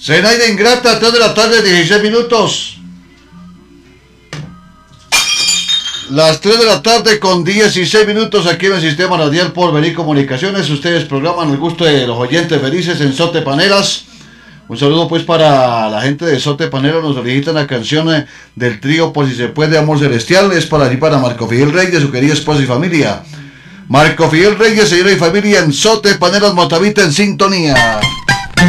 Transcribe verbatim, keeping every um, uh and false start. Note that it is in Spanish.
Zenaida Ingrata, tres de la tarde, dieciséis minutos. Las tres de la tarde con dieciséis minutos aquí en el Sistema Radial Porvenir Comunicaciones. Ustedes programan el gusto de los oyentes felices en Sote Panelas. Un saludo pues para la gente de Sote Panelas. Nos solicitan la canción del trío Por si se puede, Amor Celestial. Es para allí, para Marco Fidel Reyes, su querida esposa y familia. Marco Fidel Reyes, señora y familia en Sote Panelas, Motavita en sintonía.